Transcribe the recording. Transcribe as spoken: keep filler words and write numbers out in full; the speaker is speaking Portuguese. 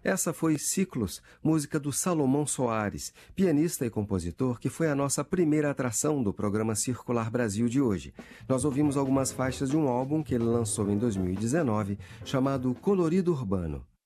Essa foi Ciclos, música do Salomão Soares, pianista e compositor que foi a nossa primeira atração do programa Circular Brasil de hoje. Nós ouvimos algumas faixas de um álbum que ele lançou em dois mil e dezenove, chamado Colorido Urbano.